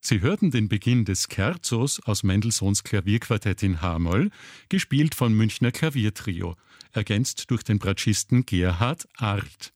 Sie hörten den Beginn des Scherzos aus Mendelssohns Klavierquartett in H-Moll, gespielt vom Münchner Klaviertrio, ergänzt durch den Bratschisten Gerhard Arlt.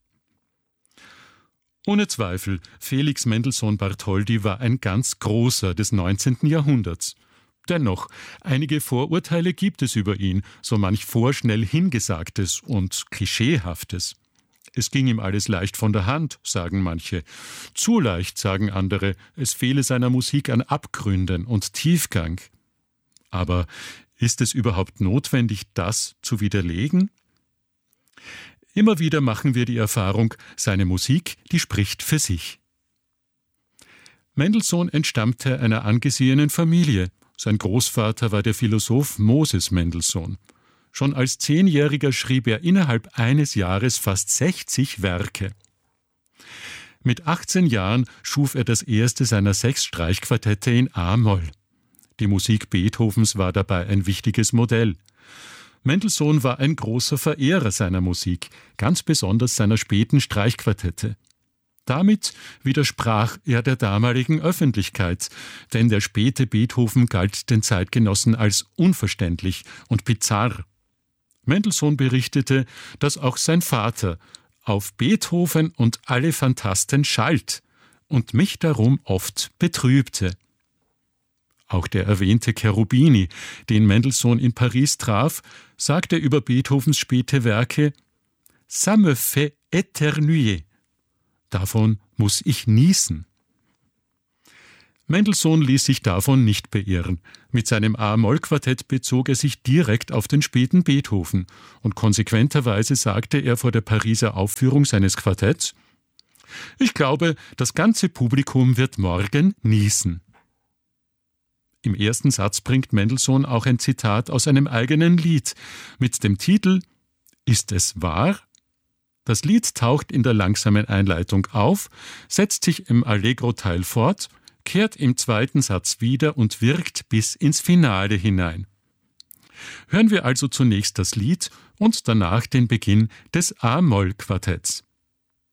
Ohne Zweifel, Felix Mendelssohn Bartholdy war ein ganz Großer des 19. Jahrhunderts. Dennoch, einige Vorurteile gibt es über ihn, so manch vorschnell Hingesagtes und Klischeehaftes. Es ging ihm alles leicht von der Hand, sagen manche. Zu leicht, sagen andere, es fehle seiner Musik an Abgründen und Tiefgang. Aber ist es überhaupt notwendig, das zu widerlegen? Immer wieder machen wir die Erfahrung, seine Musik, die spricht für sich. Mendelssohn entstammte einer angesehenen Familie. Sein Großvater war der Philosoph Moses Mendelssohn. Schon als 10-Jähriger schrieb er innerhalb eines Jahres fast 60 Werke. Mit 18 Jahren schuf er das erste seiner 6 Streichquartette in A-Moll. Die Musik Beethovens war dabei ein wichtiges Modell. Mendelssohn war ein großer Verehrer seiner Musik, ganz besonders seiner späten Streichquartette. Damit widersprach er der damaligen Öffentlichkeit, denn der späte Beethoven galt den Zeitgenossen als unverständlich und bizarr. Mendelssohn berichtete, dass auch sein Vater auf Beethoven und alle Phantasten schalt und mich darum oft betrübte. Auch der erwähnte Cherubini, den Mendelssohn in Paris traf, sagte über Beethovens späte Werke: »Ça me fait éternuer«. Davon muss ich niesen. Mendelssohn ließ sich davon nicht beirren. Mit seinem A-Moll-Quartett bezog er sich direkt auf den späten Beethoven und konsequenterweise sagte er vor der Pariser Aufführung seines Quartetts: »Ich glaube, das ganze Publikum wird morgen niesen.« Im ersten Satz bringt Mendelssohn auch ein Zitat aus einem eigenen Lied mit dem Titel »Ist es wahr?«. Das Lied taucht in der langsamen Einleitung auf, setzt sich im Allegro-Teil fort, kehrt im zweiten Satz wieder und wirkt bis ins Finale hinein. Hören wir also zunächst das Lied und danach den Beginn des A-Moll-Quartetts.